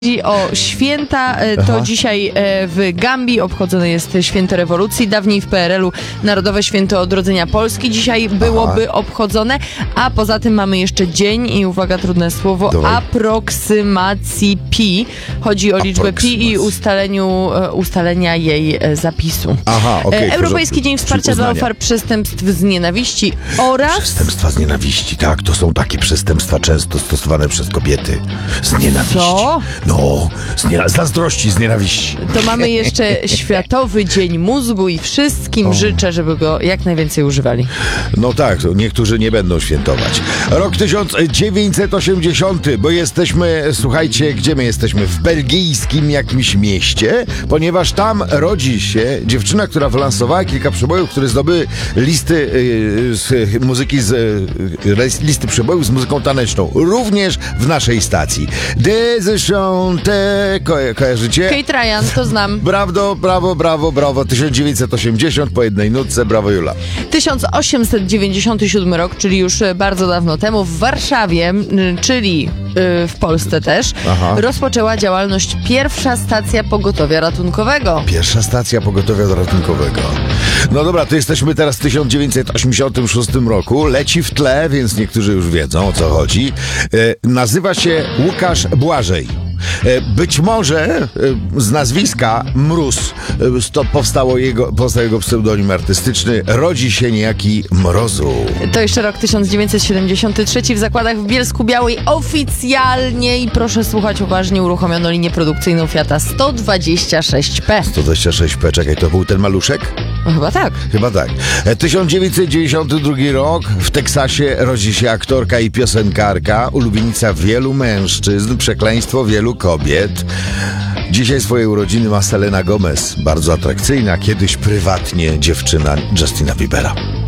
Chodzi o święta, to dzisiaj w Gambii obchodzone jest święto rewolucji. Dawniej w PRL-u Narodowe Święto Odrodzenia Polski dzisiaj byłoby obchodzone, a poza tym mamy jeszcze dzień i uwaga, trudne słowo, aproksymacji pi. Chodzi o liczbę pi i ustalenia jej zapisu. Europejski Dzień Wsparcia dla Ofiar Przestępstw z Nienawiści oraz... Przestępstwa z nienawiści, tak, to są takie przestępstwa często stosowane przez kobiety z nienawiści. Co? No, z zazdrości, z nienawiści. To mamy jeszcze Światowy Dzień Mózgu i wszystkim życzę, żeby go jak najwięcej używali. No tak, niektórzy nie będą świętować. Rok 1980, bo jesteśmy, słuchajcie, gdzie my jesteśmy? W belgijskim jakimś mieście, ponieważ tam rodzi się dziewczyna, która wylansowała kilka przebojów, które zdobyły listy z muzyki, listy przebojów z muzyką taneczną. Również w naszej stacji. Kojarzycie? Kate Ryan, to znam. Brawo. 1980 po jednej nutce, brawo Jula. 1897 rok, czyli już bardzo dawno temu, w Warszawie, czyli w Polsce też, rozpoczęła działalność pierwsza stacja pogotowia ratunkowego. Pierwsza stacja pogotowia ratunkowego. No dobra, to jesteśmy teraz w 1986 roku. Leci w tle, więc niektórzy już wiedzą, o co chodzi. Nazywa się Łukasz Błażej. Być może z nazwiska Mróz powstał jego pseudonim artystyczny. Rodzi się niejaki Mrozu. To jeszcze rok 1973. W zakładach w Bielsku-Białej oficjalnie, i proszę słuchać uważnie, uruchomiono linię produkcyjną Fiata 126P. 126P, czekaj, to był ten maluszek? No, chyba tak. 1992 rok. W Teksasie rodzi się aktorka i piosenkarka, ulubienica wielu mężczyzn, przekleństwo wielu kobiet. Dzisiaj swoje urodziny ma Selena Gomez, bardzo atrakcyjna, kiedyś prywatnie dziewczyna Justina Biebera.